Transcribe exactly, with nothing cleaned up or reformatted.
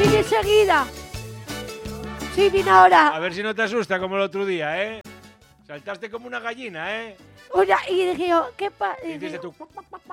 viene enseguida. Sí, viene ahora. A ver si no te asusta como el otro día, ¿eh? Saltaste como una gallina, ¿eh? Una, y dije yo, ¿qué pasa? Y dices tú...